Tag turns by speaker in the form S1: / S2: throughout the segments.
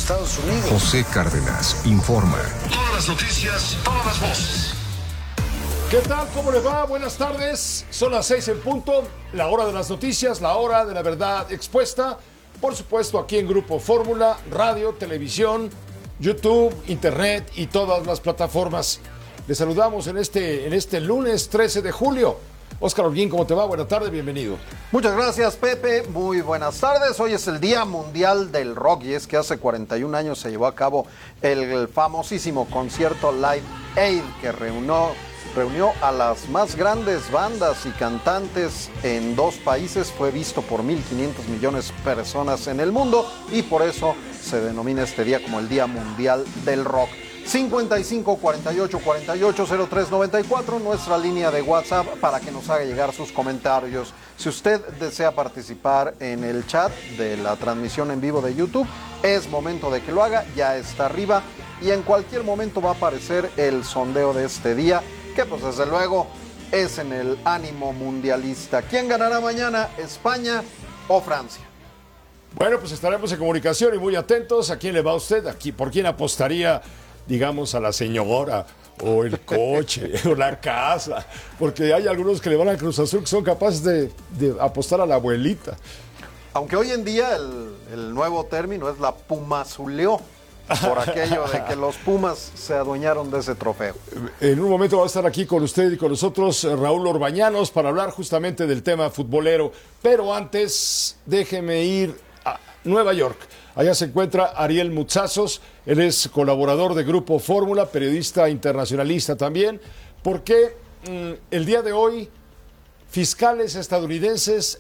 S1: Estados Unidos.
S2: José Cárdenas informa.
S3: Todas las noticias, todas las voces.
S4: ¿Qué tal? ¿Cómo le va? Buenas tardes. Son las 6 en punto, la hora de las noticias, la hora de la verdad expuesta. Por supuesto, aquí en Grupo Fórmula, radio, televisión, YouTube, internet y todas las plataformas. Les saludamos en este lunes 13 de julio. Óscar Holguín, ¿cómo te va? Buenas tardes, bienvenido.
S1: Muchas gracias, Pepe. Muy buenas tardes. Hoy es el Día Mundial del Rock y es que hace 41 años se llevó a cabo el famosísimo concierto Live Aid que reunió a las más grandes bandas y cantantes en dos países. Fue visto por 1.500 millones de personas en el mundo y por eso se denomina este día como el Día Mundial del Rock. 55 48 48 03 94, nuestra línea de WhatsApp para que nos haga llegar sus comentarios. Si usted desea participar en el chat de la transmisión en vivo de YouTube, es momento de que lo haga, ya está arriba y en cualquier momento va a aparecer el sondeo de este día, que pues desde luego es en el ánimo mundialista. ¿Quién ganará mañana, España o Francia?
S4: Bueno, pues estaremos en comunicación y muy atentos. ¿A quién le va usted? Aquí, ¿por quién apostaría? Digamos, a la señora, o el coche, o la casa, porque hay algunos que le van al Cruz Azul que son capaces de apostar a la abuelita.
S1: Aunque hoy en día el nuevo término es la pumazuleó, por aquello de que los Pumas se adueñaron de ese trofeo.
S4: En un momento va a estar aquí con usted y con nosotros Raúl Orbañanos para hablar justamente del tema futbolero, pero antes déjeme ir a Nueva York. Allá se encuentra Ariel Mutsazos, él es colaborador de Grupo Fórmula, periodista internacionalista también, porque el día de hoy fiscales estadounidenses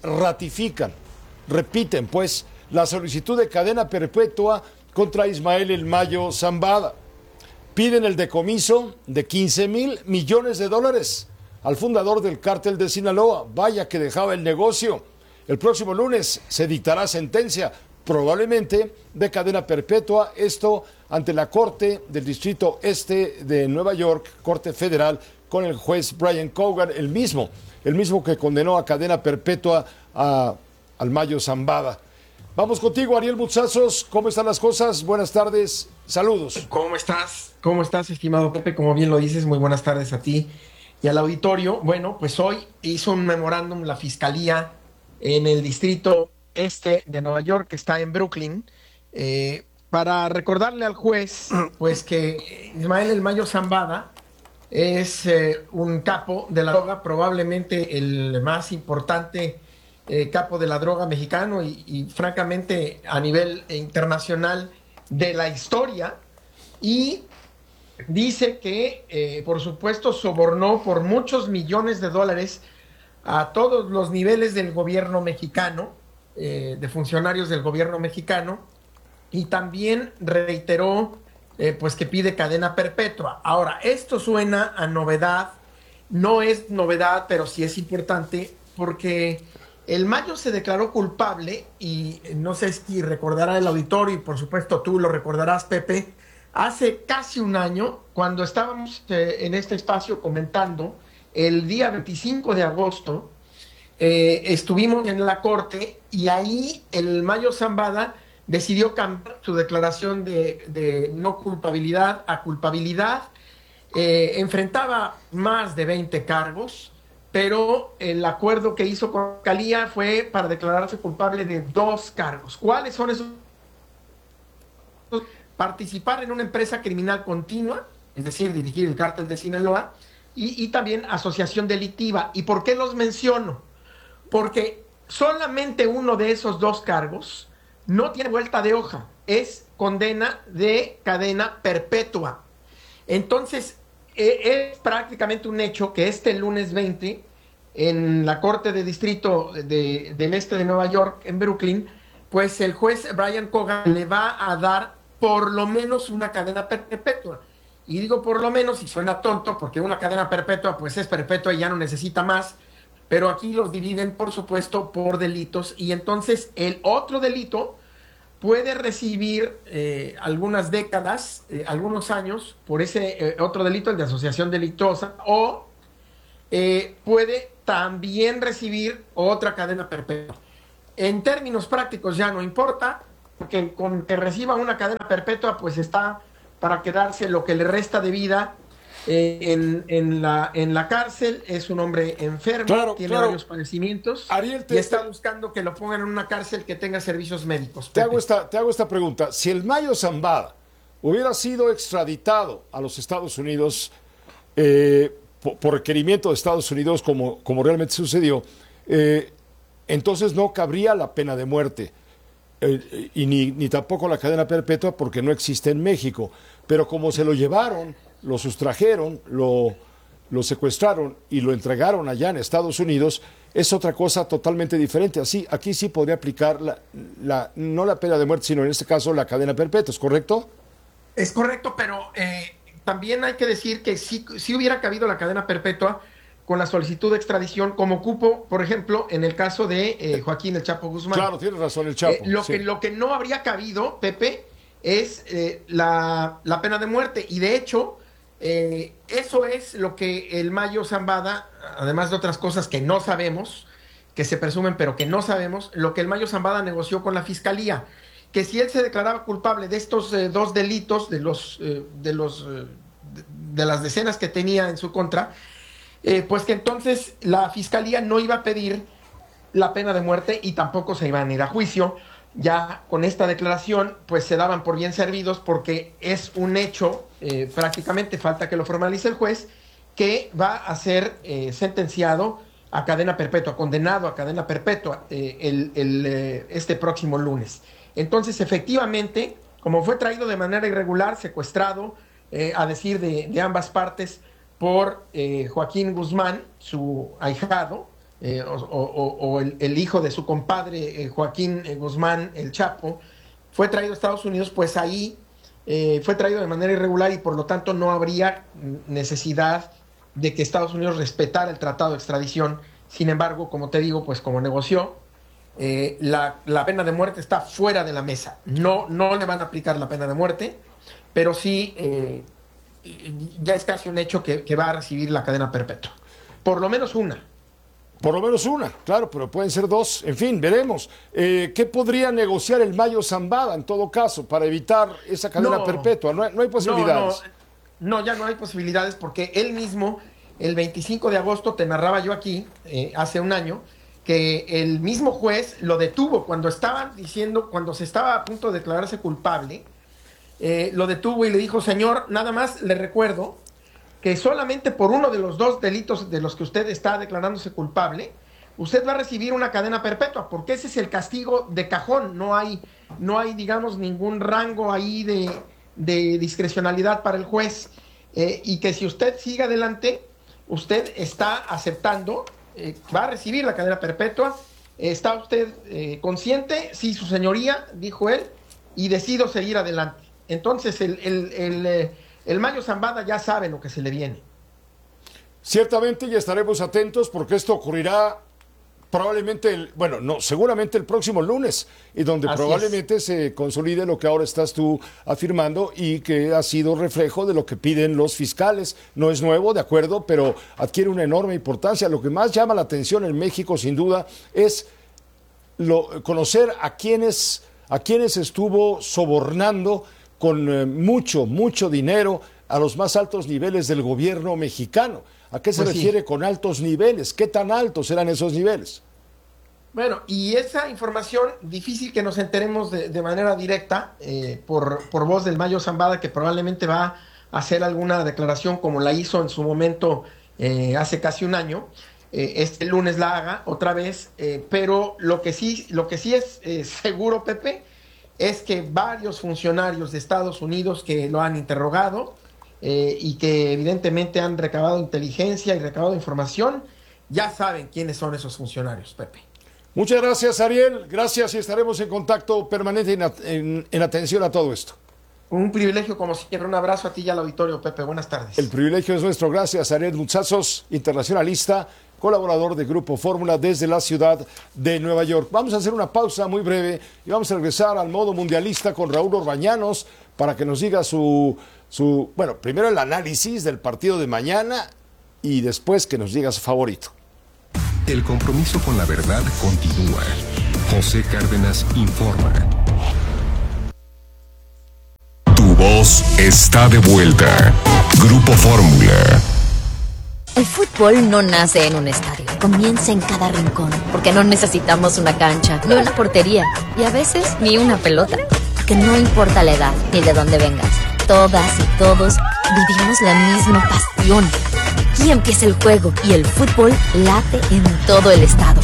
S4: repiten pues, la solicitud de cadena perpetua contra Ismael El Mayo Zambada. Piden el decomiso de $15,000 millones al fundador del cártel de Sinaloa. Vaya que dejaba el negocio. El próximo lunes se dictará sentencia, probablemente de cadena perpetua, esto ante la Corte del Distrito Este de Nueva York, Corte Federal, con el juez Brian Cogan, el mismo que condenó a cadena perpetua al Mayo Zambada. Vamos contigo, Ariel Mutsazos, ¿cómo están las cosas? Buenas tardes, saludos.
S5: ¿Cómo estás? ¿Cómo estás, estimado Pepe? Como bien lo dices, muy buenas tardes a ti y al auditorio. Bueno, pues hoy hizo un memorándum la Fiscalía en el Distrito Este de Nueva York, que está en Brooklyn, para recordarle al juez pues que Ismael El Mayo Zambada es un capo de la droga, probablemente el más importante capo de la droga mexicano y francamente a nivel internacional de la historia, y dice que por supuesto sobornó por muchos millones de dólares a todos los niveles del gobierno mexicano, de funcionarios del gobierno mexicano, y también reiteró pues que pide cadena perpetua. Ahora, esto suena a novedad, no es novedad, pero sí es importante porque el Mayo se declaró culpable y no sé si recordará el auditorio y por supuesto tú lo recordarás, Pepe, hace casi un año cuando estábamos en este espacio comentando el día 25 de agosto, estuvimos en la corte y ahí el Mayo Zambada decidió cambiar su declaración de no culpabilidad a culpabilidad. Enfrentaba más de 20 cargos, pero el acuerdo que hizo con la Fiscalía fue para declararse culpable de 2 cargos. ¿Cuáles son esos? Participar en una empresa criminal continua, es decir, dirigir el cártel de Sinaloa, y también asociación delictiva. ¿Y por qué los menciono? Porque solamente uno de esos 2 cargos no tiene vuelta de hoja, es condena de cadena perpetua. Entonces, es prácticamente un hecho que este lunes 20, en la Corte de Distrito del Este de Nueva York, en Brooklyn, pues el juez Brian Cogan le va a dar por lo menos una cadena perpetua. Y digo por lo menos, y suena tonto, porque una cadena perpetua pues es perpetua y ya no necesita más, pero aquí los dividen, por supuesto, por delitos, y entonces el otro delito puede recibir algunas décadas, algunos años, por ese otro delito, el de asociación delictuosa, o puede también recibir otra cadena perpetua. En términos prácticos ya no importa, porque con que reciba una cadena perpetua, pues está para quedarse lo que le resta de vida en la cárcel. Es un hombre enfermo, tiene varios padecimientos,
S4: Ariel,
S5: y está buscando que lo pongan en una cárcel que tenga servicios médicos.
S4: Te hago esta pregunta. Si el Mayo Zambada hubiera sido extraditado a los Estados Unidos por requerimiento de Estados Unidos, como realmente sucedió, entonces no cabría la pena de muerte. Y ni tampoco la cadena perpetua, porque no existe en México. Pero como se lo llevaron, lo sustrajeron, lo secuestraron y lo entregaron allá en Estados Unidos, es otra cosa totalmente diferente. Así, aquí sí podría aplicar no la pena de muerte, sino en este caso la cadena perpetua, ¿es correcto?
S5: Es correcto, pero también hay que decir que sí hubiera cabido la cadena perpetua con la solicitud de extradición, como cupo, por ejemplo, en el caso de Joaquín El Chapo Guzmán.
S4: Claro, tienes razón, el Chapo.
S5: Lo que no habría cabido, Pepe, es la pena de muerte. Y de hecho, eso es lo que el Mayo Zambada, además de otras cosas que no sabemos, que se presumen pero que no sabemos, lo que el Mayo Zambada negoció con la Fiscalía, que si él se declaraba culpable de estos dos delitos, de las decenas que tenía en su contra, pues que entonces la Fiscalía no iba a pedir la pena de muerte y tampoco se iban a ir a juicio. Ya con esta declaración pues se daban por bien servidos, porque es un hecho, prácticamente falta que lo formalice el juez, que va a ser sentenciado a cadena perpetua, condenado a cadena perpetua este próximo lunes. Entonces, efectivamente, como fue traído de manera irregular, secuestrado, a decir de ambas partes, por Joaquín Guzmán, su ahijado, o el hijo de su compadre Joaquín Guzmán, el Chapo, fue traído a Estados Unidos, pues ahí fue traído de manera irregular y por lo tanto no habría necesidad de que Estados Unidos respetara el tratado de extradición. Sin embargo, como te digo, pues como negoció, la pena de muerte está fuera de la mesa. No le van a aplicar la pena de muerte, pero sí ya es casi un hecho que va a recibir la cadena perpetua. Por lo menos una.
S4: Por lo menos una, claro, pero pueden ser dos. En fin, veremos. ¿Qué podría negociar el Mayo Zambada en todo caso para evitar esa cadena perpetua? No hay posibilidades.
S5: No, ya no hay posibilidades, porque él mismo, el 25 de agosto, te narraba yo aquí, hace un año, que el mismo juez lo detuvo cuando se estaba a punto de declararse culpable. Lo detuvo y le dijo: señor, nada más le recuerdo que solamente por uno de los dos delitos de los que usted está declarándose culpable, usted va a recibir una cadena perpetua, porque ese es el castigo de cajón. No hay, digamos, ningún rango ahí de discrecionalidad para el juez, y que si usted sigue adelante, usted está aceptando, va a recibir la cadena perpetua. ¿Está usted consciente? Sí, su señoría, dijo él, y decido seguir adelante. Entonces el Mayo Zambada ya sabe lo que se le viene.
S4: Ciertamente, ya estaremos atentos, porque esto ocurrirá probablemente, seguramente el próximo lunes, y donde
S5: Así
S4: probablemente se consolide lo que ahora estás tú afirmando y que ha sido reflejo de lo que piden los fiscales. No es nuevo, de acuerdo, pero adquiere una enorme importancia. Lo que más llama la atención en México, sin duda, es conocer a quienes estuvo sobornando con mucho dinero a los más altos niveles del gobierno mexicano. ¿A qué se refiere con altos niveles? ¿Qué tan altos eran esos niveles?
S5: Bueno, y esa información difícil que nos enteremos de manera directa por voz del Mayo Zambada, que probablemente va a hacer alguna declaración como la hizo en su momento hace casi un año. Este lunes la haga otra vez, pero lo que sí es seguro, Pepe, es que varios funcionarios de Estados Unidos que lo han interrogado y que evidentemente han recabado inteligencia y recabado información, ya saben quiénes son esos funcionarios, Pepe.
S4: Muchas gracias, Ariel. Gracias, y estaremos en contacto permanente en atención a todo esto.
S5: Un privilegio como siempre. Un abrazo a ti y al auditorio, Pepe. Buenas tardes.
S4: El privilegio es nuestro. Gracias, Ariel Mutsazos, internacionalista, colaborador de Grupo Fórmula desde la ciudad de Nueva York. Vamos a hacer una pausa muy breve y vamos a regresar al modo mundialista con Raúl Orbañanos para que nos diga primero el análisis del partido de mañana y después que nos diga su favorito.
S2: El compromiso con la verdad continúa. José Cárdenas informa. voz está de vuelta. Grupo Fórmula.
S6: El fútbol no nace en un estadio, comienza en cada rincón, porque no necesitamos una cancha, ni una portería, y a veces ni una pelota, que no importa la edad ni de dónde vengas, todas y todos vivimos la misma pasión. Aquí empieza el juego y el fútbol late en todo el estado.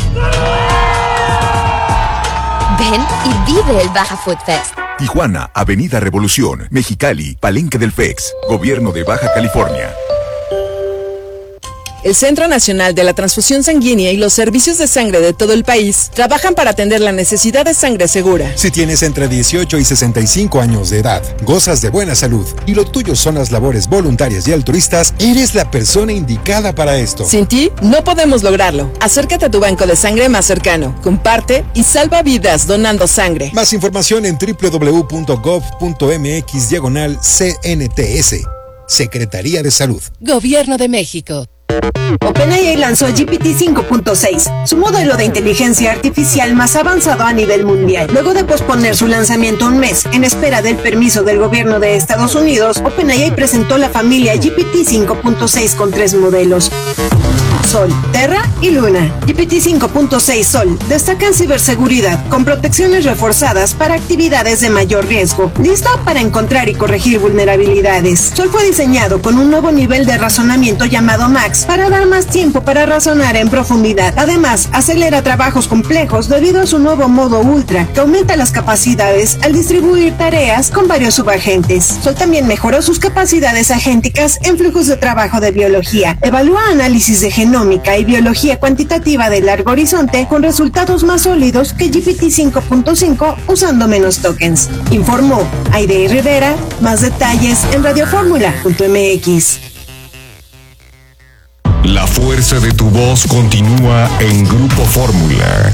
S6: Ven y vive el Baja Food Fest.
S2: Tijuana, Avenida Revolución, Mexicali, Palenque del FEX, Gobierno de Baja California.
S7: El Centro Nacional de la Transfusión Sanguínea y los servicios de sangre de todo el país trabajan para atender la necesidad de sangre segura.
S8: Si tienes entre 18 y 65 años de edad, gozas de buena salud y lo tuyo son las labores voluntarias y altruistas, eres la persona indicada para esto.
S7: Sin ti, no podemos lograrlo. Acércate a tu banco de sangre más cercano, comparte y salva vidas donando sangre.
S8: Más información en www.gov.mx/CNTS. Secretaría de Salud.
S9: Gobierno de México.
S10: OpenAI lanzó GPT 5.6, su modelo de inteligencia artificial más avanzado a nivel mundial. Luego de posponer su lanzamiento un mes en espera del permiso del gobierno de Estados Unidos, OpenAI presentó la familia GPT 5.6 con 3 modelos: Sol, Terra y Luna. GPT 5.6 Sol destaca en ciberseguridad con protecciones reforzadas para actividades de mayor riesgo, listo para encontrar y corregir vulnerabilidades. Sol fue diseñado con un nuevo nivel de razonamiento llamado Max para dar más tiempo para razonar en profundidad. Además, acelera trabajos complejos debido a su nuevo modo Ultra, que aumenta las capacidades al distribuir tareas con varios subagentes. Sol también mejoró sus capacidades agénticas en flujos de trabajo de biología. Evalúa análisis de genómica y biología cuantitativa de largo horizonte con resultados más sólidos que GPT 5.5 usando menos tokens. Informó Aide Rivera. Más detalles en radioformula.mx.
S2: La fuerza de tu voz continúa en Grupo Fórmula.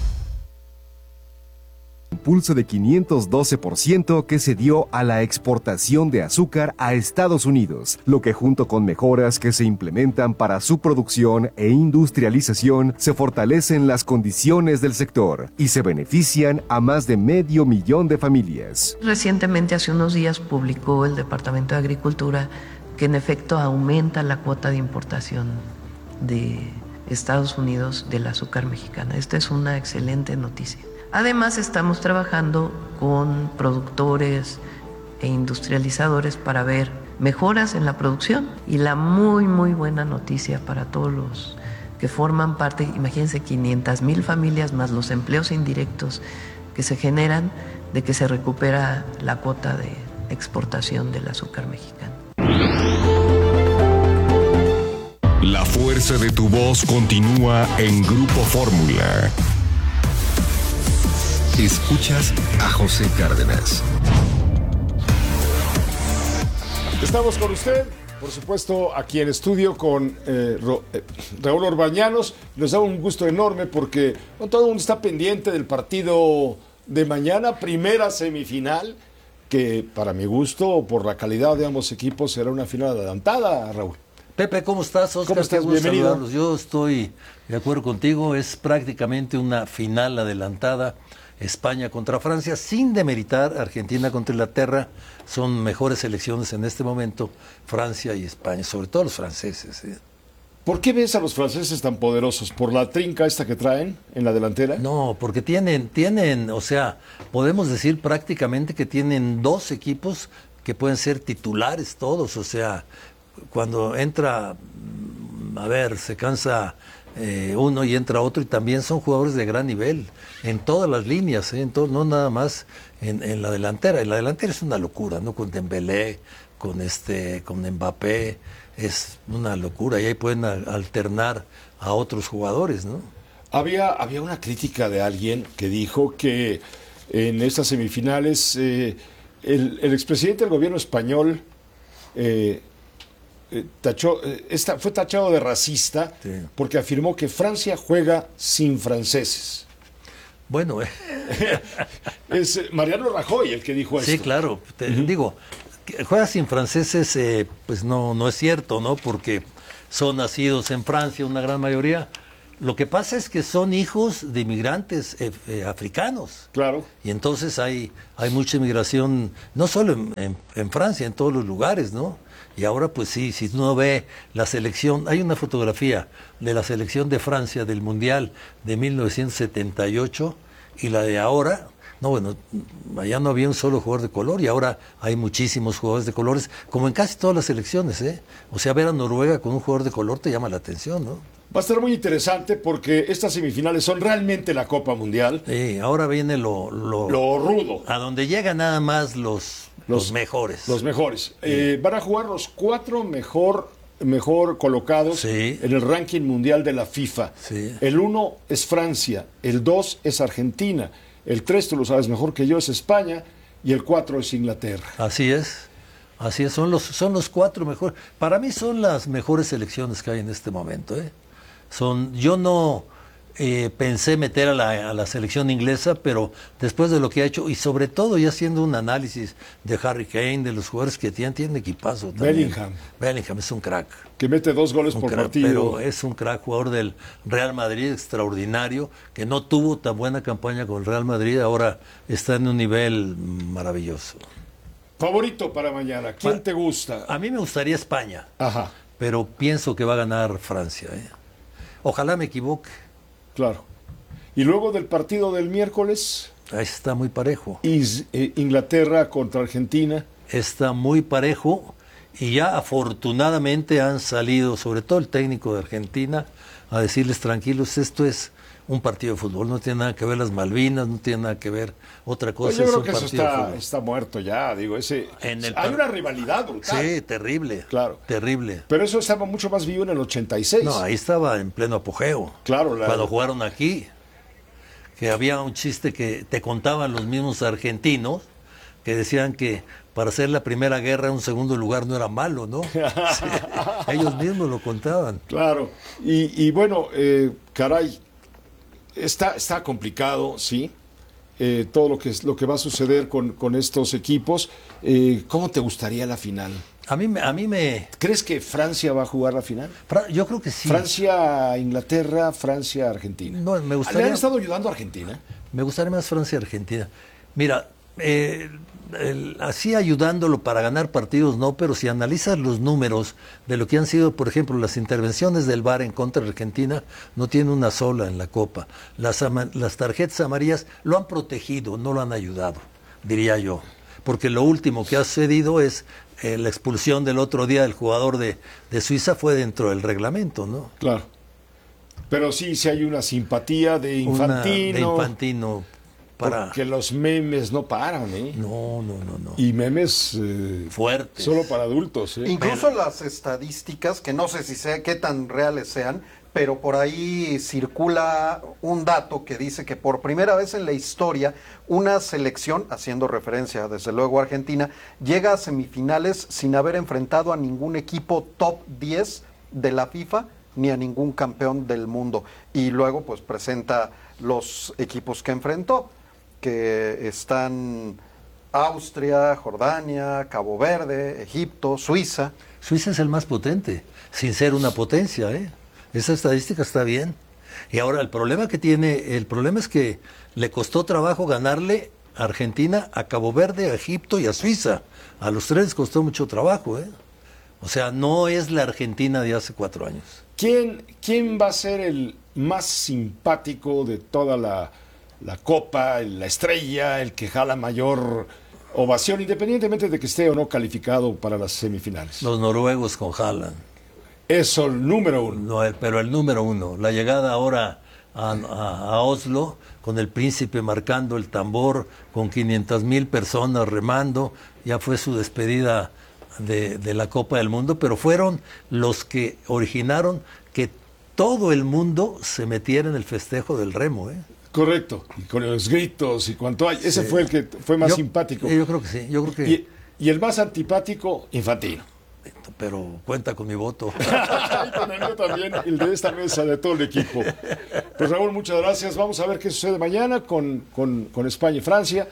S11: Impulso de 512% que se dio a la exportación de azúcar a Estados Unidos, lo que junto con mejoras que se implementan para su producción e industrialización, se fortalecen las condiciones del sector y se benefician a más de 500,000 de familias.
S12: Recientemente, hace unos días, publicó el Departamento de Agricultura que en efecto aumenta la cuota de importación de Estados Unidos del azúcar mexicana. Esta es una excelente noticia. Además, estamos trabajando con productores e industrializadores para ver mejoras en la producción. Y la muy buena noticia para todos los que forman parte, imagínense, 500,000 familias más los empleos indirectos que se generan, de que se recupera la cuota de exportación del azúcar mexicano.
S2: La fuerza de tu voz continúa en Grupo Fórmula.
S8: Escuchas a José Cárdenas.
S4: Estamos con usted, por supuesto, aquí en estudio con Raúl Orbañanos. Nos da un gusto enorme porque todo el mundo está pendiente del partido de mañana, primera semifinal, que para mi gusto, por la calidad de ambos equipos, será una final adelantada, Raúl.
S13: Pepe, ¿cómo estás? Oscar,
S4: ¿cómo estás? Bienvenido.
S13: Saludarlos. Yo estoy de acuerdo contigo, es prácticamente una final adelantada. España contra Francia, sin demeritar Argentina contra Inglaterra, son mejores selecciones en este momento, Francia y España, sobre todo los franceses.
S4: ¿Por qué ves a los franceses tan poderosos? ¿Por la trinca esta que traen en la delantera?
S13: No, porque tienen, o sea, podemos decir prácticamente que tienen dos equipos que pueden ser titulares todos, o sea, cuando entra, se cansa uno y entra otro, y también son jugadores de gran nivel en todas las líneas, no nada más en la delantera. En la delantera es una locura, ¿no? Con Dembélé, con Mbappé, es una locura, y ahí pueden alternar a otros jugadores, ¿no?
S4: Había una crítica de alguien que dijo que en estas semifinales el expresidente del gobierno español fue tachado de racista, sí, porque afirmó que Francia juega sin franceses.
S13: Bueno,
S4: es Mariano Rajoy el que dijo esto.
S13: Sí, claro. Digo, juega sin franceses, pues no es cierto, ¿no? Porque son nacidos en Francia, una gran mayoría. Lo que pasa es que son hijos de inmigrantes africanos.
S4: Claro.
S13: Y entonces hay mucha inmigración, no solo en Francia, en todos los lugares, ¿no? Y ahora pues sí, si uno ve la selección, hay una fotografía de la selección de Francia del Mundial de 1978 y la de ahora. No, bueno, allá no había un solo jugador de color y ahora hay muchísimos jugadores de colores, como en casi todas las selecciones, ¿eh? O sea, ver a Noruega con un jugador de color te llama la atención, ¿no?
S4: Va a estar muy interesante porque estas semifinales son realmente la Copa Mundial.
S13: Sí, ahora viene lo
S4: rudo.
S13: A donde llegan nada más los mejores.
S4: Los mejores. Van a jugar los 4 mejor colocados en el ranking mundial de la FIFA.
S13: Sí.
S4: El 1 es Francia, el 2 es Argentina, el 3, tú lo sabes mejor que yo, es España, y el 4 es Inglaterra.
S13: Así es, son los 4 mejores. Para mí son las mejores selecciones que hay en este momento, ¿eh? Yo no pensé meter a la selección inglesa, pero después de lo que ha hecho, y sobre todo ya haciendo un análisis de Harry Kane, de los jugadores que tiene equipazo también. Bellingham es un crack.
S4: Que mete 2 goles por partido.
S13: Pero es un crack, jugador del Real Madrid, extraordinario, que no tuvo tan buena campaña con el Real Madrid, ahora está en un nivel maravilloso.
S4: Favorito para mañana, ¿quién te gusta?
S13: A mí me gustaría España.
S4: Ajá.
S13: Pero pienso que va a ganar Francia, ¿eh? Ojalá me equivoque.
S4: Claro. Y luego del partido del miércoles.
S13: Ahí está muy parejo.
S4: Inglaterra contra Argentina.
S13: Está muy parejo y ya afortunadamente han salido, sobre todo el técnico de Argentina, a decirles tranquilos, esto es un partido de fútbol, no tiene nada que ver las Malvinas, no tiene nada que ver otra cosa.
S4: Pues yo creo que eso está muerto ya, digo, hay una rivalidad brutal.
S13: Sí, terrible.
S4: Claro.
S13: Terrible.
S4: Pero eso estaba mucho más vivo en el 86.
S13: No, ahí estaba en pleno apogeo.
S4: Claro.
S13: Cuando jugaron aquí, que había un chiste que te contaban los mismos argentinos, que decían que para hacer la Primera Guerra un segundo lugar no era malo, ¿no? Sí, ellos mismos lo contaban.
S4: Claro. Y bueno, caray, está complicado, sí. Todo lo que va a suceder con estos equipos. ¿Cómo te gustaría la final?
S13: A mí me...
S4: ¿Crees que Francia va a jugar la final?
S13: Yo creo que sí.
S4: Francia-Inglaterra, Francia-Argentina.
S13: No, me gustaría...
S4: ¿Le han estado ayudando a Argentina?
S13: Me gustaría más Francia-Argentina. Mira, así ayudándolo para ganar partidos no, pero si analizas los números de lo que han sido, por ejemplo, las intervenciones del VAR en contra de Argentina, no tiene una sola en la Copa. Las tarjetas amarillas lo han protegido, no lo han ayudado, diría yo. Porque lo último que ha sucedido es la expulsión del otro día del jugador de Suiza fue dentro del reglamento, ¿no?
S4: Claro. Pero sí hay una simpatía de Infantino. Porque los memes no paran, ¿eh?
S13: No.
S4: Y memes
S13: fuertes.
S4: Solo para adultos, ¿eh?
S1: Incluso las estadísticas, que no sé qué tan reales sean, pero por ahí circula un dato que dice que por primera vez en la historia una selección, haciendo referencia desde luego a Argentina, llega a semifinales sin haber enfrentado a ningún equipo top 10 de la FIFA ni a ningún campeón del mundo. Y luego pues presenta los equipos que enfrentó, que están Austria, Jordania, Cabo Verde, Egipto, Suiza.
S13: Suiza es el más potente, sin ser una potencia, ¿eh? Esa estadística está bien. Y ahora el problema es que le costó trabajo ganarle a Argentina, a Cabo Verde, a Egipto y a Suiza. A los 3 les costó mucho trabajo, ¿eh? O sea, no es la Argentina de hace 4 años.
S4: ¿Quién va a ser el más simpático de toda la Copa, la estrella, el que jala mayor ovación, independientemente de que esté o no calificado para las semifinales?
S13: Los noruegos con Haaland.
S4: Eso, el número 1.
S13: No, pero el número 1. La llegada ahora a Oslo, con el príncipe marcando el tambor, con 500,000 personas remando, ya fue su despedida de la Copa del Mundo, pero fueron los que originaron que todo el mundo se metiera en el festejo del remo, ¿eh?
S4: Correcto, y con los gritos y cuanto hay. Ese fue el que fue más simpático.
S13: Yo creo que sí.
S4: Y el más antipático, Infantino.
S13: Pero cuenta con mi voto.
S4: Con el mío también, el de esta mesa, de todo el equipo. Pues Raúl, muchas gracias. Vamos a ver qué sucede mañana con España y Francia.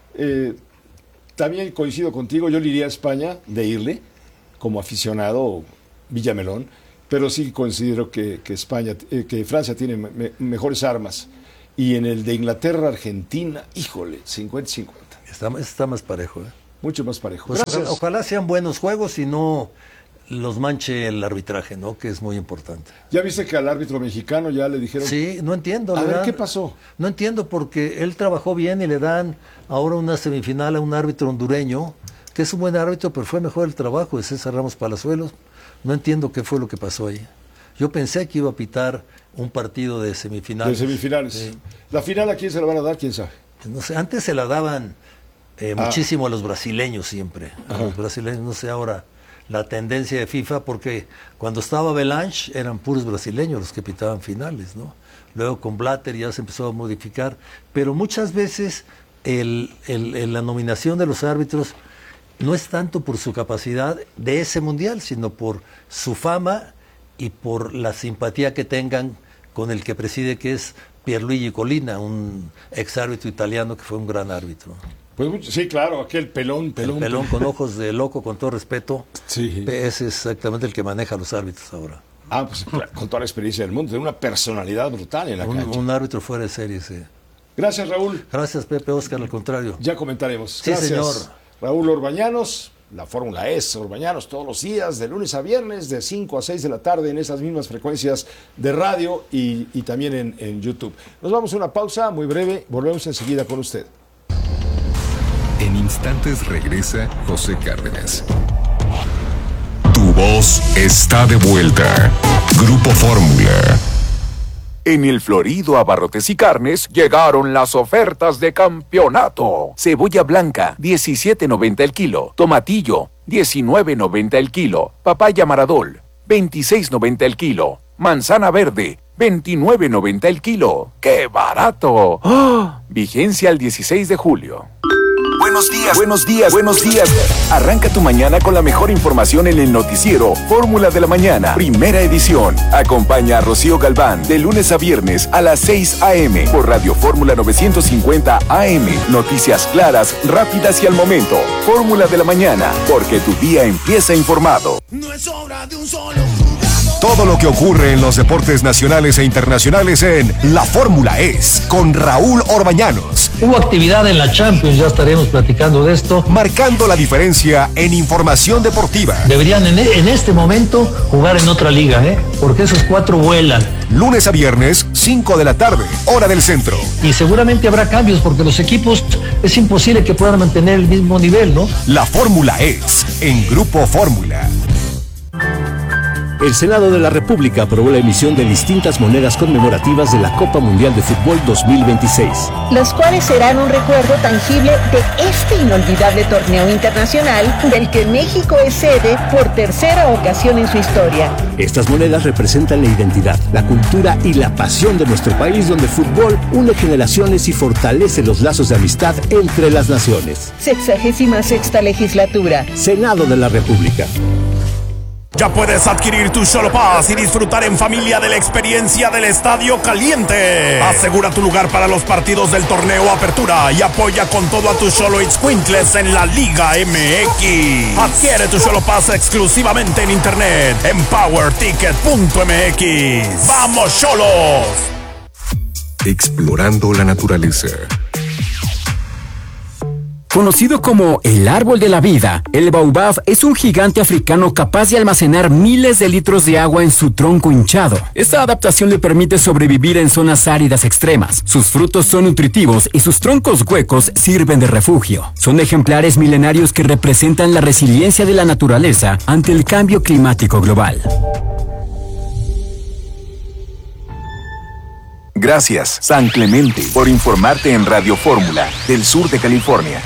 S4: También coincido contigo, yo le iría a España de irle como aficionado Villamelón. pero sí considero que Francia tiene mejores armas. Y en el de Inglaterra-Argentina, híjole, 50-50.
S13: Está más parejo, ¿eh?
S4: Mucho más parejo.
S13: Pues ojalá sean buenos juegos y no los manche el arbitraje, ¿no? Que es muy importante.
S4: ¿Ya viste que al árbitro mexicano ya le dijeron?
S13: Sí, no entiendo.
S4: A ver, ¿qué pasó?
S13: No entiendo, porque él trabajó bien y le dan ahora una semifinal a un árbitro hondureño, que es un buen árbitro, pero fue mejor el trabajo de César Ramos Palazuelos. No entiendo qué fue lo que pasó ahí. Yo pensé que iba a pitar un partido de semifinales.
S4: De semifinales. Sí. ¿La final a quién se la van a dar? ¿Quién sabe?
S13: No sé, antes se la daban muchísimo a los brasileños siempre. A los brasileños, no sé ahora la tendencia de FIFA, porque cuando estaba Belange eran puros brasileños los que pitaban finales, ¿no? Luego con Blatter ya se empezó a modificar, pero muchas veces la nominación de los árbitros no es tanto por su capacidad de ese mundial, sino por su fama y por la simpatía que tengan con el que preside, que es Pierluigi Collina, un ex árbitro italiano que fue un gran árbitro.
S4: Pues sí, claro, aquel pelón
S13: con ojos de loco, con todo respeto.
S4: Sí.
S13: Es exactamente el que maneja a los árbitros ahora.
S4: Pues con toda la experiencia del mundo, tiene una personalidad brutal en la cancha.
S13: Un árbitro fuera de serie, sí.
S4: Gracias, Raúl.
S13: Gracias, Pepe, Oscar, al contrario.
S4: Ya comentaremos.
S13: Sí,
S4: gracias,
S13: señor.
S4: Raúl Orbañanos. La Fórmula es Orbañanos todos los días, de lunes a viernes, de 5 a 6 de la tarde, en esas mismas frecuencias de radio y también en YouTube. Nos vamos a una pausa muy breve, volvemos enseguida con usted.
S2: En instantes regresa José Cárdenas. Tu voz está de vuelta. Grupo Fórmula.
S9: En el Florido Abarrotes y Carnes llegaron las ofertas de campeonato. Cebolla blanca, 17.90 el kilo. Tomatillo, 19.90 el kilo. Papaya Maradol, 26.90 el kilo. Manzana verde, 29.90 el kilo. ¡Qué barato! ¡Oh! Vigencia al 16 de julio. Buenos días, buenos días, buenos días. Arranca tu mañana con la mejor información en el noticiero Fórmula de la Mañana, primera edición. Acompaña a Rocío Galván de lunes a viernes a las 6 a.m. por Radio Fórmula 950 AM. Noticias claras, rápidas y al momento. Fórmula de la Mañana, porque tu día empieza informado.
S14: No es obra de un solo jugador.
S2: Todo lo que ocurre en los deportes nacionales e internacionales en La Fórmula Es, con Raúl Orbañanos.
S15: Hubo actividad en la Champions, ya estaremos platicando de esto.
S2: Marcando la diferencia en información deportiva.
S15: Deberían en este momento jugar en otra liga, porque esos 4 vuelan.
S2: Lunes a viernes, 5 de la tarde, hora del centro.
S15: Y seguramente habrá cambios, porque los equipos es imposible que puedan mantener el mismo nivel, ¿no?
S2: La Fórmula Es, en Grupo Fórmula.
S16: El Senado de la República aprobó la emisión de distintas monedas conmemorativas de la Copa Mundial de Fútbol 2026.
S10: Los cuales serán un recuerdo tangible de este inolvidable torneo internacional del que México es sede por tercera ocasión en su historia.
S16: Estas monedas representan la identidad, la cultura y la pasión de nuestro país, donde el fútbol une generaciones y fortalece los lazos de amistad entre las naciones.
S10: 66ª legislatura.
S16: Senado de la República.
S14: Ya puedes adquirir tu Xolo Pass y disfrutar en familia de la experiencia del Estadio Caliente. Asegura tu lugar para los partidos del torneo Apertura y apoya con todo a tus Xolo Itzcuintles en la Liga MX. Adquiere tu Xolo Pass exclusivamente en internet en powerticket.mx. ¡Vamos, Xolos!
S2: Explorando la naturaleza.
S17: Conocido como el árbol de la vida, el baobab es un gigante africano capaz de almacenar miles de litros de agua en su tronco hinchado. Esta adaptación le permite sobrevivir en zonas áridas extremas. Sus frutos son nutritivos y sus troncos huecos sirven de refugio. Son ejemplares milenarios que representan la resiliencia de la naturaleza ante el cambio climático global.
S9: Gracias, San Clemente, por informarte en Radio Fórmula del sur de California.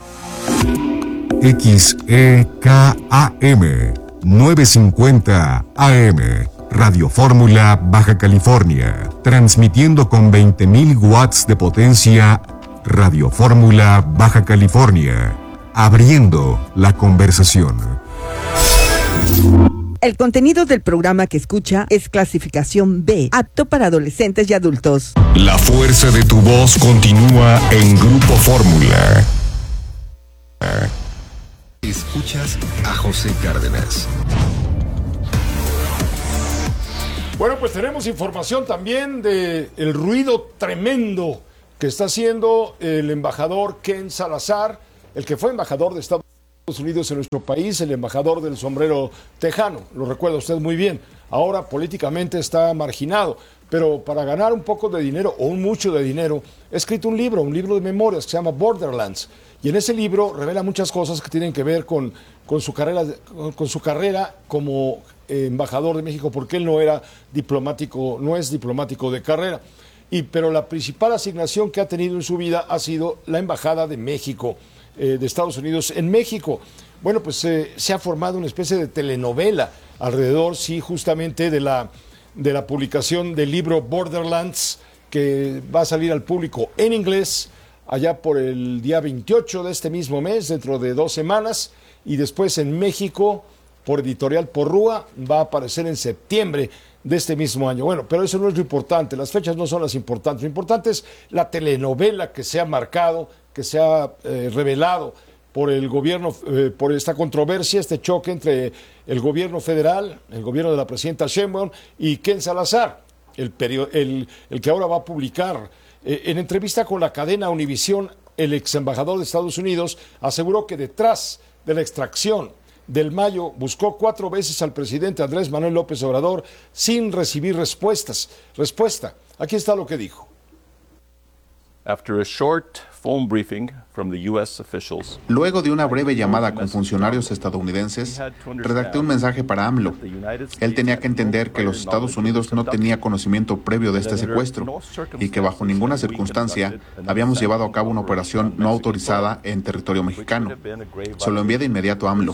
S2: XEKAM 950 AM Radio Fórmula Baja California, transmitiendo con 20.000 watts de potencia. Radio Fórmula Baja California, abriendo la conversación.
S18: El contenido del programa que escucha es clasificación B, apto para adolescentes y adultos.
S2: La fuerza de tu voz continúa en Grupo Fórmula. Escuchas a José Cárdenas.
S4: Bueno, pues tenemos información también de el ruido tremendo que está haciendo el embajador Ken Salazar, el que fue embajador de Estados Unidos en nuestro país, el embajador del sombrero tejano, lo recuerda usted muy bien. Ahora políticamente está marginado, pero para ganar un poco de dinero o un mucho de dinero, ha escrito un libro de memorias que se llama Borderlands. Y en ese libro revela muchas cosas que tienen que ver con su carrera como embajador de México, porque él no es diplomático de carrera. Pero la principal asignación que ha tenido en su vida ha sido la Embajada de México, de Estados Unidos en México. Bueno, pues se ha formado una especie de telenovela alrededor, sí, justamente de la publicación del libro Borderlands, que va a salir al público en inglés allá por el día 28 de este mismo mes, dentro de 2 semanas, y después en México, por Editorial Porrúa, va a aparecer en septiembre de este mismo año. Bueno, pero eso no es lo importante, las fechas no son las importantes, lo importante es la telenovela que se ha marcado, que se ha revelado por el gobierno, por esta controversia, este choque entre el gobierno federal, el gobierno de la presidenta Sheinbaum y Ken Salazar, el que ahora va a publicar. En entrevista con la cadena Univisión, el ex embajador de Estados Unidos aseguró que detrás de la extracción del Mayo buscó 4 veces al presidente Andrés Manuel López Obrador sin recibir respuesta. Aquí está lo que dijo.
S19: After a short phone briefing from the US officials,
S20: luego de una breve llamada con funcionarios estadounidenses, redacté un mensaje para AMLO. Él tenía que entender que los Estados Unidos no tenía conocimiento previo de este secuestro y que bajo ninguna circunstancia habíamos llevado a cabo una operación no autorizada en territorio mexicano. Se lo envié de inmediato a AMLO.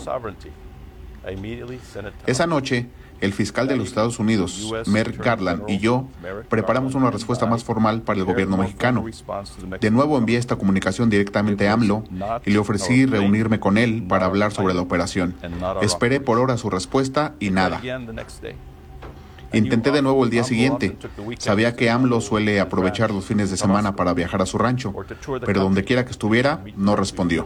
S20: Esa noche, el fiscal de los Estados Unidos, Merrick Garland, y yo preparamos una respuesta más formal para el gobierno mexicano. De nuevo envié esta comunicación directamente a AMLO y le ofrecí reunirme con él para hablar sobre la operación. Esperé por horas su respuesta y nada. Intenté de nuevo el día siguiente. Sabía que AMLO suele aprovechar los fines de semana para viajar a su rancho, pero donde quiera que estuviera, no respondió.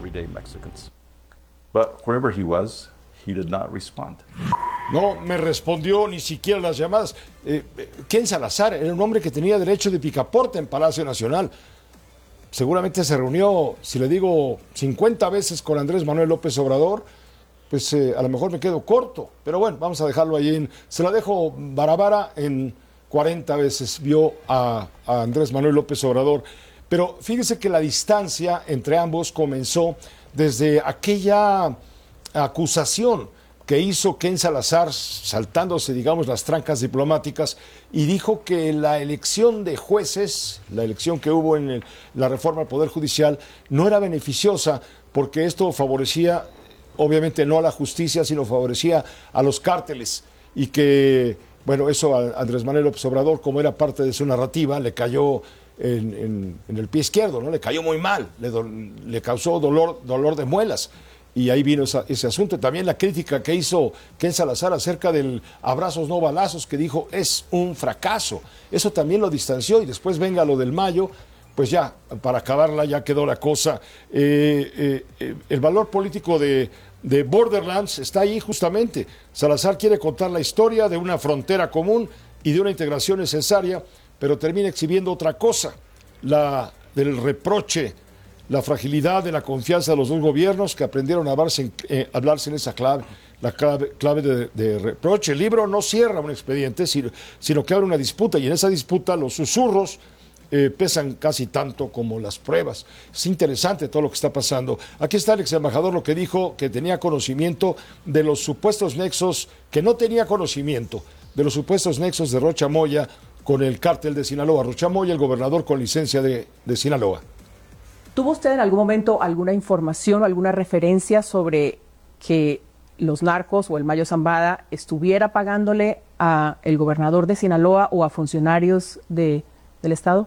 S4: No me respondió ni siquiera las llamadas. Ken Salazar era un hombre que tenía derecho de picaporte en Palacio Nacional. Seguramente se reunió, si le digo 50 veces con Andrés Manuel López Obrador, pues a lo mejor me quedo corto. Pero bueno, vamos a dejarlo ahí. Se la dejo barabara en 40 veces vio a Andrés Manuel López Obrador. Pero fíjese que la distancia entre ambos comenzó desde aquella acusación que hizo Ken Salazar, saltándose, digamos, las trancas diplomáticas, y dijo que la elección de jueces, la elección que hubo en la reforma al Poder Judicial, no era beneficiosa porque esto favorecía, obviamente no a la justicia, sino favorecía a los cárteles, y que, bueno, eso a Andrés Manuel López Obrador, como era parte de su narrativa, le cayó en el pie izquierdo, ¿no? Le cayó muy mal, le causó dolor de muelas. Y ahí vino ese asunto. También la crítica que hizo Ken Salazar acerca del abrazos no balazos, que dijo es un fracaso. Eso también lo distanció, y después venga lo del Mayo, pues ya, para acabarla ya quedó la cosa. El valor político de Borderlands está ahí justamente. Salazar quiere contar la historia de una frontera común y de una integración necesaria, pero termina exhibiendo otra cosa, la del reproche, la fragilidad de la confianza de los dos gobiernos que aprendieron a hablarse en esa clave, la clave de reproche. El libro no cierra un expediente, sino que abre una disputa, y en esa disputa los susurros pesan casi tanto como las pruebas. Es interesante todo lo que está pasando. Aquí está el ex embajador, lo que dijo, que tenía conocimiento de los supuestos nexos, que no tenía conocimiento de los supuestos nexos de Rocha Moya con el cártel de Sinaloa. Rocha Moya, el gobernador con licencia de Sinaloa.
S21: ¿Tuvo usted en algún momento alguna información o alguna referencia sobre que los narcos o el Mayo Zambada estuviera pagándole a el gobernador de Sinaloa o a funcionarios del Estado?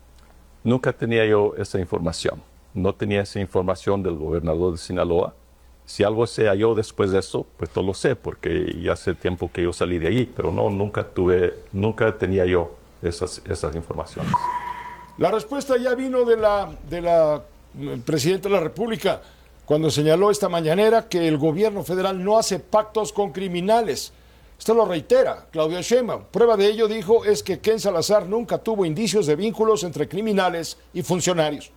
S19: Nunca tenía yo esa información. No tenía esa información del gobernador de Sinaloa. Si algo se halló después de eso, pues no lo sé, porque ya hace tiempo que yo salí de allí, pero no, nunca tenía yo esas informaciones.
S4: La respuesta ya vino de la Presidenta de la República, cuando señaló esta mañanera que el gobierno federal no hace pactos con criminales. Esto lo reitera Claudia Sheinbaum. Prueba de ello, dijo, es que Ken Salazar nunca tuvo indicios de vínculos entre criminales y funcionarios.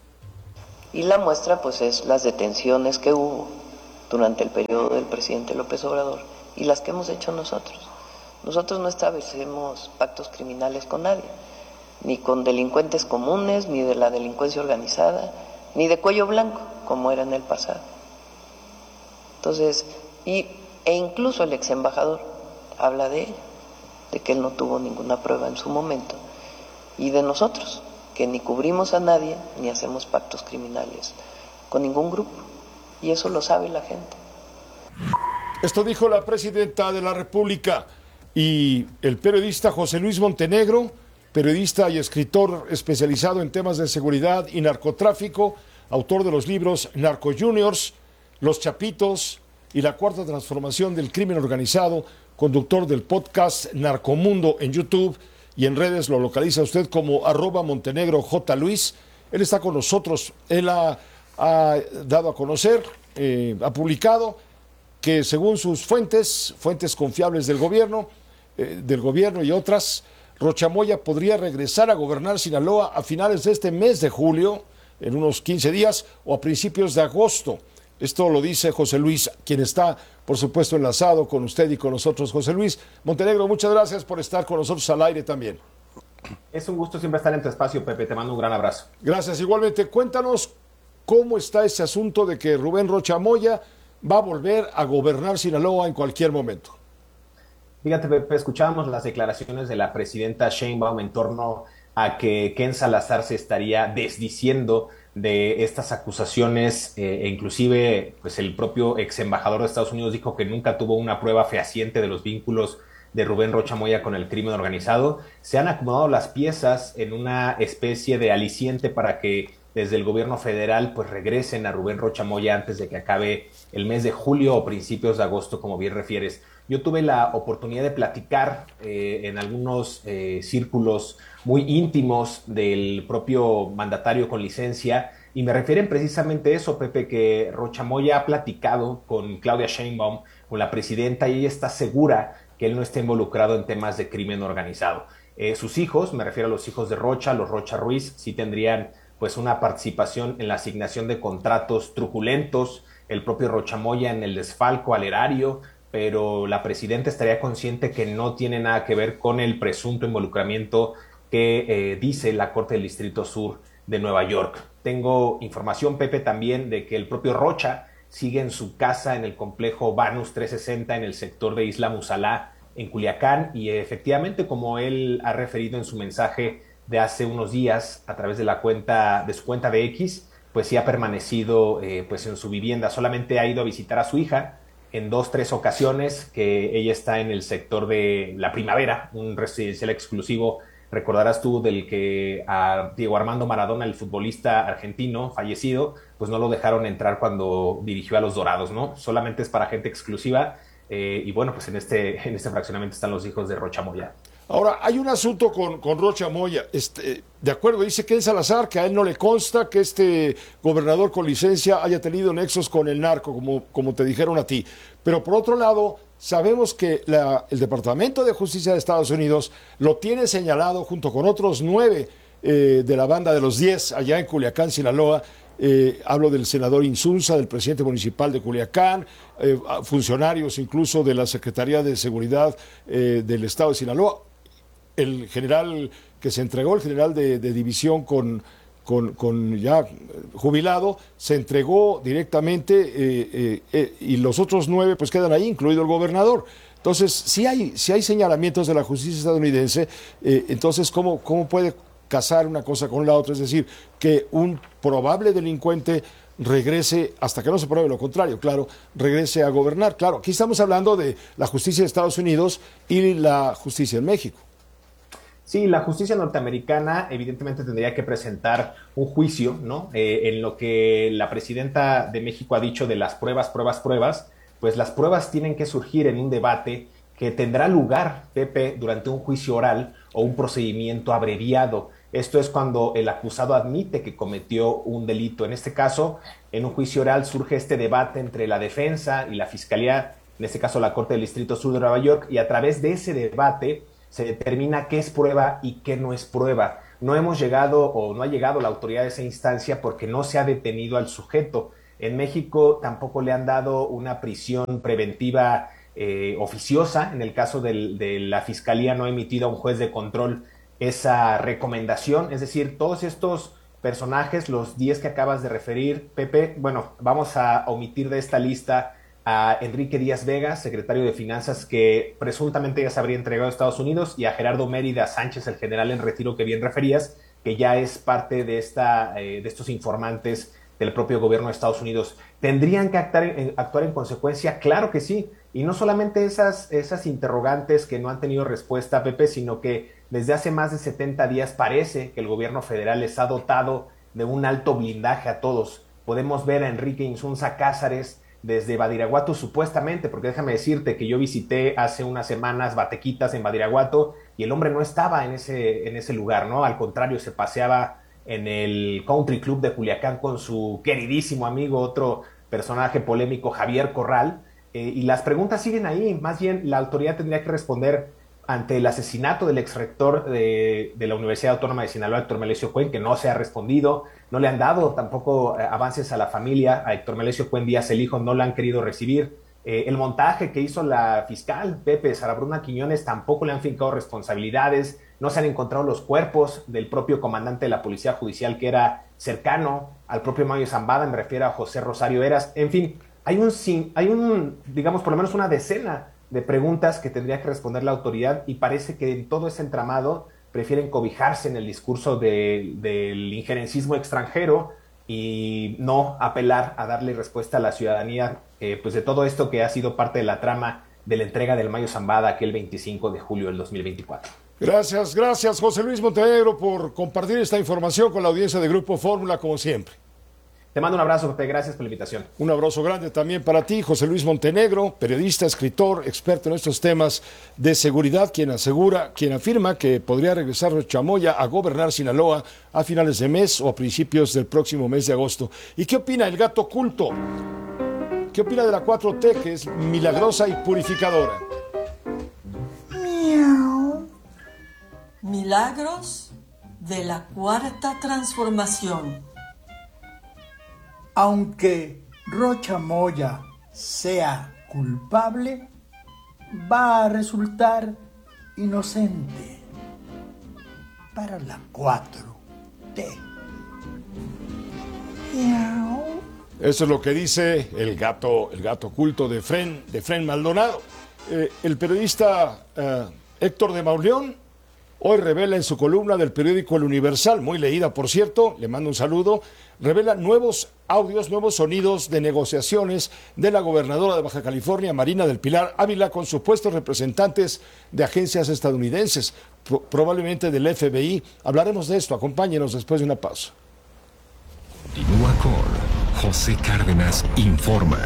S12: Y la muestra, pues, es las detenciones que hubo durante el periodo del presidente López Obrador y las que hemos hecho nosotros. Nosotros no establecemos pactos criminales con nadie, ni con delincuentes comunes, ni de la delincuencia organizada, ni de cuello blanco, como era en el pasado. Entonces, e incluso el ex embajador habla de ello, de que él no tuvo ninguna prueba en su momento, y de nosotros, que ni cubrimos a nadie, ni hacemos pactos criminales con ningún grupo, y eso lo sabe la gente.
S4: Esto dijo la presidenta de la República. Y el periodista José Luis Montenegro, periodista y escritor especializado en temas de seguridad y narcotráfico, autor de los libros Narco Juniors, Los Chapitos y La Cuarta Transformación del Crimen Organizado, conductor del podcast Narcomundo en YouTube y en redes lo localiza usted como @MontenegroJLuis. Él está con nosotros. Él ha dado a conocer, ha publicado que según sus fuentes confiables del gobierno y otras, Rocha Moya podría regresar a gobernar Sinaloa a finales de este mes de julio, en unos 15 días, o a principios de agosto. Esto lo dice José Luis, quien está, por supuesto, enlazado con usted y con nosotros. José Luis Montenegro, muchas gracias por estar con nosotros al aire también.
S3: Es un gusto siempre estar en tu espacio, Pepe. Te mando un gran abrazo.
S4: Gracias, igualmente. Cuéntanos cómo está ese asunto de que Rubén Rocha Moya va a volver a gobernar Sinaloa en cualquier momento.
S3: Fíjate, Pepe, escuchábamos las declaraciones de la presidenta Sheinbaum en torno a que Ken Salazar se estaría desdiciendo de estas acusaciones, e inclusive pues el propio ex embajador de Estados Unidos dijo que nunca tuvo una prueba fehaciente de los vínculos de Rubén Rocha Moya con el crimen organizado. Se han acomodado las piezas en una especie de aliciente para que desde el gobierno federal pues regresen a Rubén Rocha Moya antes de que acabe el mes de julio o principios de agosto, como bien refieres. Yo tuve la oportunidad de platicar en algunos círculos muy íntimos del propio mandatario con licencia, y me refieren precisamente eso, Pepe, que Rocha Moya ha platicado con Claudia Sheinbaum, con la presidenta, y ella está segura que él no está involucrado en temas de crimen organizado. Sus hijos, me refiero a los hijos de Rocha, los Rocha Ruiz, sí tendrían pues una participación en la asignación de contratos truculentos, el propio Rocha Moya en el desfalco al erario, pero la presidenta estaría consciente que no tiene nada que ver con el presunto involucramiento que dice la Corte del Distrito Sur de Nueva York. Tengo información, Pepe, también de que el propio Rocha sigue en su casa en el complejo Banus 360 en el sector de Isla Musalá en Culiacán, y efectivamente, como él ha referido en su mensaje de hace unos días a través de su cuenta de X, pues sí ha permanecido pues en su vivienda. Solamente ha ido a visitar a su hija en 2-3 ocasiones, que ella está en el sector de La Primavera, un residencial exclusivo, recordarás tú, del que a Diego Armando Maradona, el futbolista argentino fallecido, pues no lo dejaron entrar cuando dirigió a los Dorados, ¿no? Solamente es para gente exclusiva, y bueno, pues en este fraccionamiento están los hijos de Rocha Moya.
S4: Ahora, hay un asunto con Rocha Moya. De acuerdo, dice Ken Salazar que a él no le consta que este gobernador con licencia haya tenido nexos con el narco, como te dijeron a ti. Pero por otro lado, sabemos que el Departamento de Justicia de Estados Unidos lo tiene señalado junto con otros 9 de la banda de los 10 allá en Culiacán, Sinaloa. Hablo del senador Insunza, del presidente municipal de Culiacán, funcionarios incluso de la Secretaría de Seguridad del Estado de Sinaloa. El general que se entregó, el general de división con ya jubilado, se entregó directamente, y los otros 9 pues quedan ahí, incluido el gobernador. Entonces, si hay señalamientos de la justicia estadounidense, entonces ¿cómo puede casar una cosa con la otra? Es decir, que un probable delincuente regrese, hasta que no se pruebe lo contrario, claro, regrese a gobernar. Claro, aquí estamos hablando de la justicia de Estados Unidos y la justicia en México.
S3: Sí, la justicia norteamericana evidentemente tendría que presentar un juicio, ¿no? En lo que la presidenta de México ha dicho de las pruebas, pues las pruebas tienen que surgir en un debate que tendrá lugar, Pepe, durante un juicio oral o un procedimiento abreviado. Esto es cuando el acusado admite que cometió un delito. En este caso, en un juicio oral surge este debate entre la defensa y la fiscalía, en este caso la Corte del Distrito Sur de Nueva York, y a través de ese debate se determina qué es prueba y qué no es prueba. No hemos llegado o no ha llegado la autoridad de esa instancia porque no se ha detenido al sujeto. En México tampoco le han dado una prisión preventiva oficiosa. En el caso de la Fiscalía no ha emitido a un juez de control esa recomendación. Es decir, todos estos personajes, los 10 que acabas de referir, Pepe, bueno, vamos a omitir de esta lista a Enrique Díaz Vega, secretario de Finanzas, que presuntamente ya se habría entregado a Estados Unidos, y a Gerardo Mérida Sánchez, el general en retiro que bien referías, que ya es parte de estos informantes del propio gobierno de Estados Unidos. ¿Tendrían que actuar en consecuencia? Claro que sí. Y no solamente esas interrogantes que no han tenido respuesta, Pepe, sino que desde hace más de 70 días parece que el gobierno federal les ha dotado de un alto blindaje a todos. Podemos ver a Enrique Insunza Cázares desde Badiraguato supuestamente, porque déjame decirte que yo visité hace unas semanas Batequitas en Badiraguato y el hombre no estaba en ese lugar, ¿no? Al contrario, se paseaba en el Country Club de Culiacán con su queridísimo amigo, otro personaje polémico, Javier Corral, y las preguntas siguen ahí. Más bien la autoridad tendría que responder ante el asesinato del exrector de la Universidad Autónoma de Sinaloa, Héctor Melesio Cuen, que no se ha respondido. No le han dado tampoco avances a la familia, a Héctor Melesio Cuen Díaz, el hijo, no la han querido recibir. El montaje que hizo la fiscal Pepe Sara Bruna Quiñones tampoco le han fincado responsabilidades. No se han encontrado los cuerpos del propio comandante de la Policía Judicial, que era cercano al propio Mayo Zambada, me refiero a José Rosario Eras. En fin, hay un, digamos, por lo menos una decena de preguntas que tendría que responder la autoridad, y parece que en todo ese entramado prefieren cobijarse en el discurso del injerencismo extranjero y no apelar a darle respuesta a la ciudadanía, pues de todo esto que ha sido parte de la trama de la entrega del Mayo Zambada aquel 25 de julio del 2024.
S4: Gracias José Luis Montenegro por compartir esta información con la audiencia de Grupo Fórmula, como siempre.
S3: Te mando un abrazo, Pepe, gracias por la invitación.
S4: Un abrazo grande también para ti, José Luis Montenegro, periodista, escritor, experto en estos temas de seguridad, quien afirma que podría regresar Chamoya a gobernar Sinaloa a finales de mes o a principios del próximo mes de agosto. ¿Y qué opina el gato culto? ¿Qué opina de la 4T, que es milagrosa y purificadora?
S5: Miau. Milagros de la Cuarta Transformación.
S22: Aunque Rocha Moya sea culpable, va a resultar inocente para la 4T. Miau.
S4: Eso es lo que dice el gato culto de Fren Maldonado. El periodista Héctor de Mauleón hoy revela en su columna del periódico El Universal, muy leída por cierto, le mando un saludo, revela nuevos audios, nuevos sonidos de negociaciones de la gobernadora de Baja California, Marina del Pilar Ávila, con supuestos representantes de agencias estadounidenses, probablemente del FBI. Hablaremos de esto, acompáñenos después de una pausa.
S2: Continúa con José Cárdenas Informa.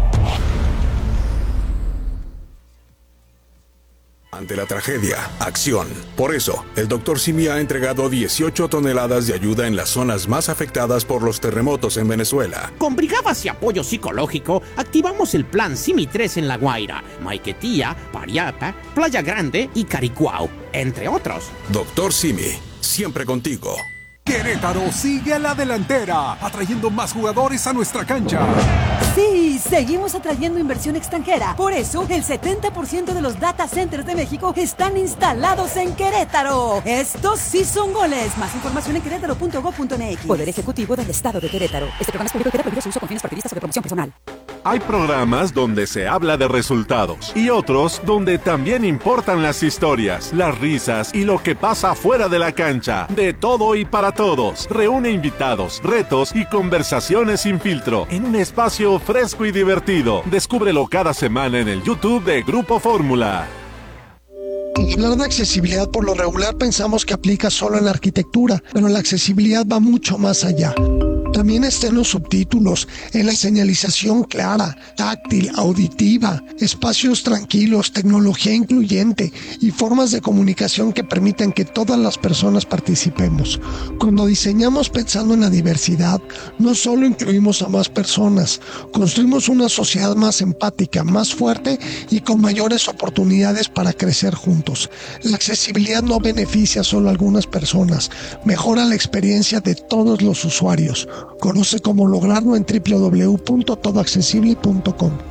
S2: Ante la tragedia, acción. Por eso, el Dr. Simi ha entregado 18 toneladas de ayuda en las zonas más afectadas por los terremotos en Venezuela.
S23: Con brigadas y apoyo psicológico, activamos el plan Simi 3 en La Guaira, Maiquetía, Pariapa, Playa Grande y Caricuao, entre otros.
S2: Dr. Simi, siempre contigo.
S24: Querétaro sigue a la delantera, atrayendo más jugadores a nuestra cancha.
S25: Sí, seguimos atrayendo inversión extranjera. Por eso, el 70% de los data centers de México están instalados en Querétaro. Estos sí son goles. Más información en querétaro.gov.mx. Poder Ejecutivo del Estado de Querétaro. Este programa es público y queda prohibido su uso con fines partidistas o de promoción personal.
S26: Hay programas donde se habla de resultados y otros donde también importan las historias, las risas y lo que pasa fuera de la cancha. De todo y para todos. Reúne invitados, retos y conversaciones sin filtro en un espacio fresco y divertido. Descúbrelo cada semana en el YouTube de Grupo Fórmula.
S27: Hablar de accesibilidad por lo regular pensamos que aplica solo en la arquitectura, pero la accesibilidad va mucho más allá. también está en los subtítulos, en la señalización clara, táctil, auditiva, espacios tranquilos, tecnología incluyente y formas de comunicación que permitan que todas las personas participemos. Cuando diseñamos pensando en la diversidad, no solo incluimos a más personas, construimos una sociedad más empática, más fuerte y con mayores oportunidades para crecer juntos. La accesibilidad no beneficia solo a algunas personas, mejora la experiencia de todos los usuarios. Conoce cómo lograrlo en www.todoaccesible.com.